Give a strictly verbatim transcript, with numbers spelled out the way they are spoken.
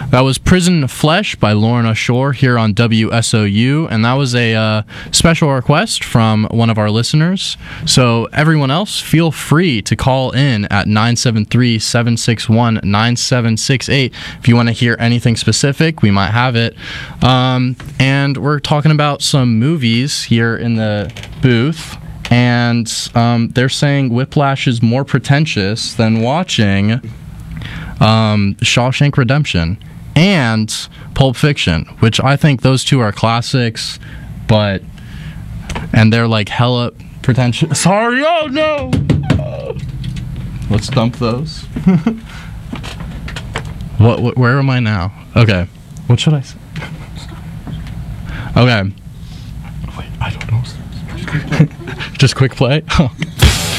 That was Prison Flesh by Lorna Shore here on W S O U, and that was a uh, special request from one of our listeners. So everyone else, feel free to call in at nine seven three, seven six one, nine seven six eight if you want to hear anything specific. We might have it. Um, and we're talking about some movies here in the booth, and um, they're saying Whiplash is more pretentious than watching um, Shawshank Redemption and Pulp Fiction, which I think those two are classics, but and they're like hella pretentious. Sorry, oh no! Uh, let's dump those. what, what? Where am I now? Okay, what should I say? Okay. Wait, I don't know. Just quick play.